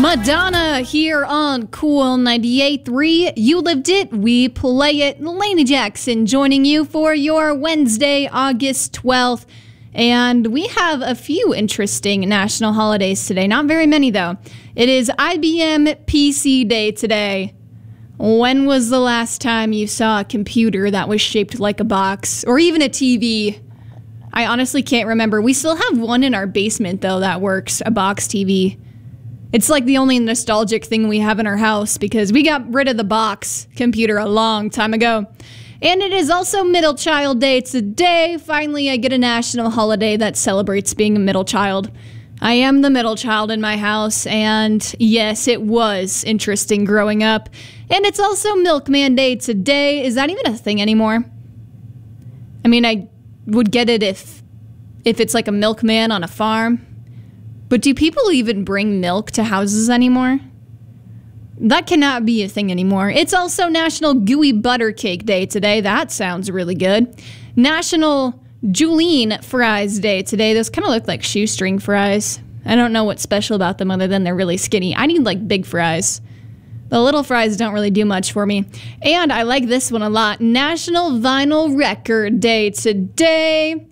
Madonna here on Cool 98.3. You lived it, we play it. Lainey Jackson joining you for your Wednesday, August 12th. And we have a few interesting national holidays today. Not very many, though. It is IBM PC Day today. When was the last time you saw a computer that was shaped like a box? Or even a TV? I honestly can't remember. We still have one in our basement, though, that works. A box TV. It's like the only nostalgic thing we have in our house because we got rid of the box computer a long time ago. And it is also Middle Child Day today. Finally, I get a national holiday that celebrates being a middle child. I am the middle child in my house, and yes, it was interesting growing up. And it's also Milkman Day today. Is that even a thing anymore? I mean, I would get it if it's like a milkman on a farm. But do people even bring milk to houses anymore? That cannot be a thing anymore. It's also National Gooey Butter Cake Day today. That sounds really good. National Julienne Fries Day today. Those kind of look like shoestring fries. I don't know what's special about them other than they're really skinny. I need like big fries. The little fries don't really do much for me. And I like this one a lot. National Vinyl Record Day today.